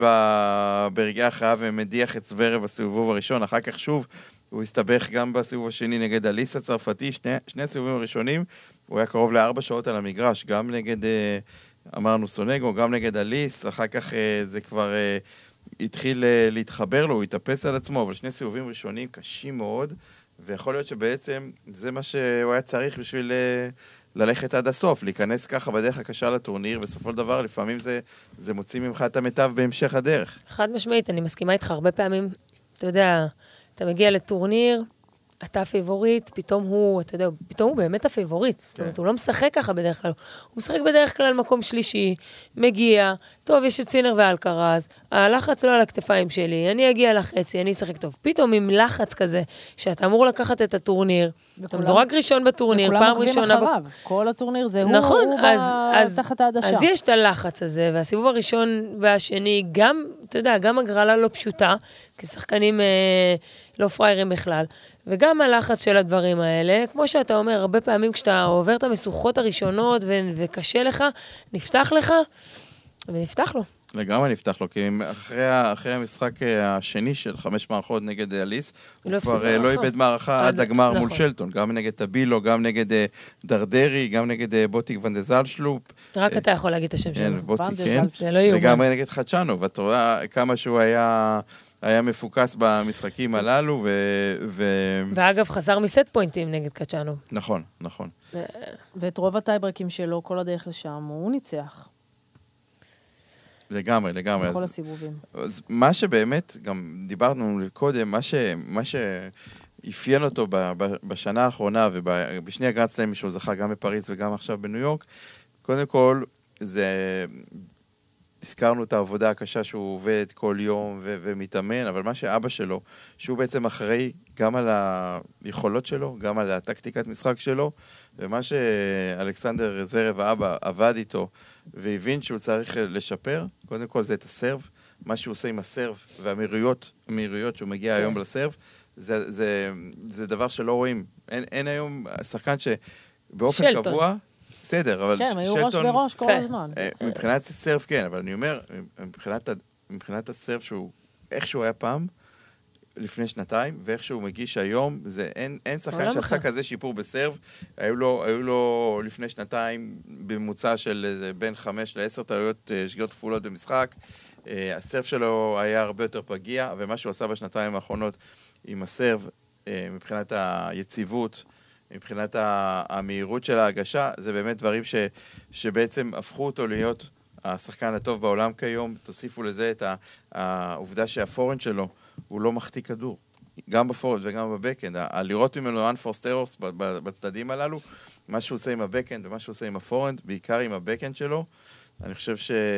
ברגעי ההכרעה ומדיח את זוורב בסיבוב הראשון, אחר כך שוב הוא הסתבך גם בסיבוב השני נגד אליס הצרפתי, שני הסיבובים הראשונים, הוא היה קרוב ל4 שעות על המגרש, גם נגד, אמרנו סונגו, גם נגד אליס, אחר כך זה כבר התחיל להתחבר לו, הוא התאפס על עצמו, אבל שני סיבובים ראשונים קשים מאוד, ויכול להיות שבעצם זה מה שהוא היה צריך בשביל ללכת עד הסוף, להיכנס ככה בדרך הקשה לטורניר, בסופו של דבר לפעמים זה מוציא ממך את המיטב בהמשך הדרך. חד משמעית, אני מסכימה איתך, הרבה פעמים, אתה יודע, אתה מגיע לטורניר, אתה הפייבוריט, פתאום הוא, אתה יודע, פתאום הוא באמת הפייבוריט. זאת אומרת, הוא לא משחק ככה בדרך כלל. הוא משחק בדרך כלל מקום שלישי, מגיע, טוב, יש את סינר ואלקרז, הלחץ לא על הכתפיים שלי, אני אגיע לחצי, אני אשחק טוב. פתאום עם לחץ כזה, שאתה אמור לקחת את הטורניר, אתה מדורג ראשון בטורניר, פעם ראשונה... וכולם עוקבים אחריו, כל הטורניר זה נכון, הוא תחת העדשה. אז יש את הלחץ הזה, והסיבוב הראשון והשני, גם, אתה יודע, גם הגרלה לא פשוטה, כי שחקנים לא פריירים בכלל. וגם הלחץ של הדברים האלה, כמו שאתה אומר, הרבה פעמים כשאתה עובר את המשוכות הראשונות וקשה לך, נפתח לך, ונפתח לו. לגמרי נפתח לו, כי אחרי המשחק השני של 5 מערכות נגד אליס, הוא כבר לא איבד מערכה עד הגמר מול שלטון, גם נגד טבילו, גם נגד דרדרי, גם נגד בוטיק ונדזלשלופ. רק אתה יכול להגיד את השם שלו. כן, בוטיק, כן. זה לא יאומן. וגם נגד חדשנו, ואתה רואה כמה שהוא היה מפוקס במשחקים הללו, ואגב, חזר מסט פוינטים נגד קצ'אנו. נכון, נכון. ואת רוב הטייברקים שלו, כל הדרך לשם, הוא ניצח. לגמרי. בכל הסיבובים. אז מה שבאמת, גם דיברנו קודם, מה שאפיין אותו בשנה האחרונה, ובשני הגרנד סלאמים שהוא זכה גם בפריז וגם עכשיו בניו יורק, קודם כל, הזכרנו את העבודה הקשה שהוא עובד כל יום ומתאמן, אבל מה שאבא שלו, שהוא בעצם אחראי גם על היכולות שלו, גם על הטקטיקת משחק שלו, ומה שאלכסנדר זוורב האבא עבד איתו, והבין שהוא צריך לשפר, קודם כל זה את הסרב, מה שהוא עושה עם הסרב והמהירויות שהוא מגיע היום לסרב, זה דבר שלא רואים. אין היום שחקן שבאופן קבוע, בסדר, אבל כן, היו ראש וראש כל הזמן. מבחינת הסרף כן, אבל אני אומר, מבחינת הסרף שהוא, איך שהוא היה פעם, לפני שנתיים, ואיך שהוא מגיש היום, אין שחקן שעשה כזה שיפור בסרף, היו לו לפני שנתיים בממוצע של בין 5 ל-10 טעויות שגיאות כפולות במשחק, הסרף שלו היה הרבה יותר פגיע, ומה שהוא עשה בשנתיים האחרונות עם הסרף, מבחינת היציבות, מבחינת המהירות של ההגשה, זה באמת דברים שבעצם הפכו אותו להיות השחקן הטוב בעולם כיום. תוסיפו לזה את העובדה שהפורנד שלו הוא לא מחטיא כדור, גם בפורנד וגם בבקנד. לראות ממנו unforced errors בצדדים הללו, מה שהוא עושה עם הבקנד ומה שהוא עושה עם הפורנד, בעיקר עם הבקנד שלו, אני חושב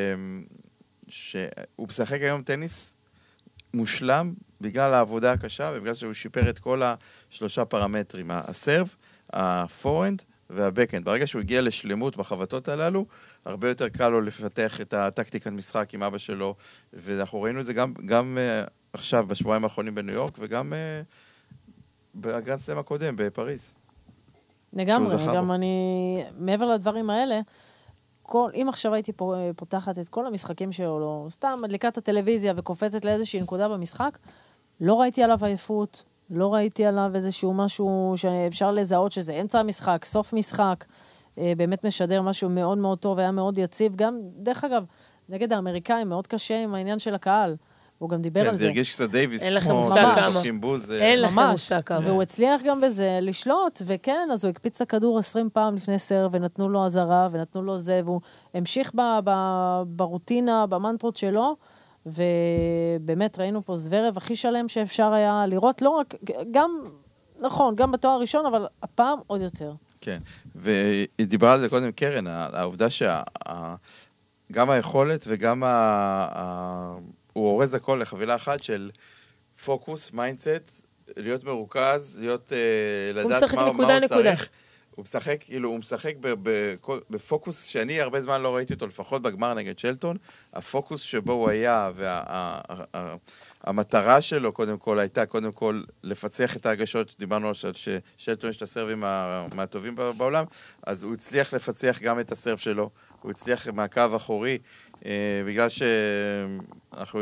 שהוא משחק היום טניס מושלם בגלל העבודה הקשה ובגלל שהוא שיפר את כל 3 פרמטרים, הסרב, הפורנד והבקנד. ברגע שהוא הגיע לשלמות בחבטות הללו, הרבה יותר קל לו לפתח את הטקטיקת משחק עם אבא שלו, ואנחנו ראינו את זה גם עכשיו, בשבועיים האחרונים בניו יורק, וגם בגרנד סלאם הקודם, בפריז. לגמרי, גם אני, מעבר לדברים האלה, אם עכשיו הייתי פותחת את כל המשחקים שלו, סתם מדליקת הטלוויזיה וקופצת לאיזושהי נקודה במשחק, לא ראיתי עליו עייפות, לא ראיתי עליו איזשהו משהו שאפשר לזהות שזה אמצע המשחק, סוף משחק, באמת משדר משהו מאוד מאוד טוב, היה מאוד יציב, גם, דרך אגב, נגד האמריקאים מאוד קשה עם העניין של הקהל, הוא גם דיבר על זה. זה הרגיש קצת דייביס, אין לכם כמו מושג בוז. אין לכם מושג כמה. והוא הצליח גם בזה לשלוט, וכן, אז הוא הקפיץ את הכדור 20 פעם לפני סר, ונתנו לו עזרה, ונתנו לו זה, והוא המשיך ברוטינה, במנטרות שלו, ובאמת ראינו פה זוורב הכי שלם שאפשר היה לראות, לא רק, גם, נכון, גם בתואר הראשון, אבל הפעם עוד יותר. כן, והיא דיברה על זה קודם קרן, העובדה גם היכולת וגם הוא אורז הכל לחבילה אחת של פוקוס, מיינדסט, להיות מרוכז, לדעת מה הוא צריך. הוא משחק, כאילו, הוא משחק בפוקוס שאני הרבה זמן לא ראיתי אותו, לפחות בגמר נגד שלטון. הפוקוס שבו הוא היה, והמטרה שלו קודם כל הייתה, קודם כל לפצח את ההגשות, דיברנו על ששלטון יש את הסרבים מהטובים בעולם, אז הוא הצליח לפצח גם את הסרב שלו, הוא הצליח מהקו אחורי בגלל שאנחנו